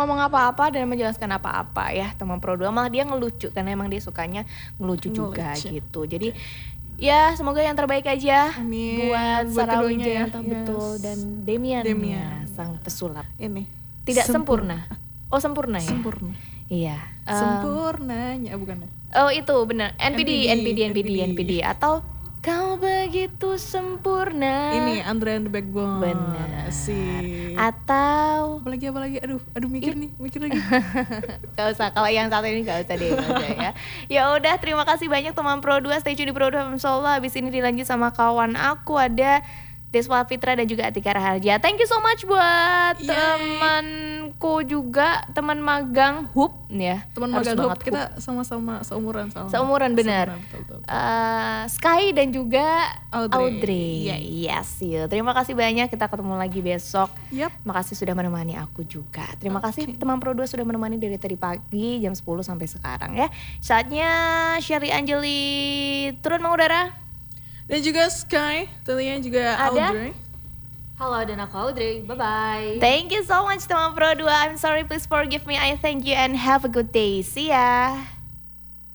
ngomong apa-apa dan menjelaskan apa-apa ya teman Pro 2, malah dia ngelucu karena emang dia sukanya ngelucu juga gitu. Jadi ya semoga yang terbaik aja. Amin. Buat Sarah Wijayanto ya. betul dan Demian. Ya, sang pesulap. Ini tidak sempurna. Oh sempurna ya. Sempurna. Iya. Sempurnanya bukan ya? Oh itu benar. NPD atau kau begitu sempurna. Ini Andre and the Backbone. Benar. Sih. Atau apa lagi? Aduh mikir lagi. Gak usah, kalau yang satu ini gak usah deh ya. Ya udah, terima kasih banyak teman Pro 2. Stay tune di Pro 2 Solo. Habis ini dilanjut sama kawan aku ada Deswa Fitra dan juga Atika Raharja. Thank you so much buat temanku juga, teman magang HUP ya. Teman magang HUP, kita sama-sama seumuran benar. Sky dan juga Audrey. Yes, Terima kasih banyak, kita ketemu lagi besok. Yep. Makasih sudah menemani aku juga. Terima kasih teman Pro 2 sudah menemani dari tadi pagi jam 10 sampai sekarang ya. Saatnya Sherry Anjeli turun mengudara. Dan juga Sky, tentunya juga Audrey. Halo, dan aku Audrey. Bye-bye. Thank you so much teman Pro 2. I'm sorry, please forgive me. I thank you and have a good day. See ya.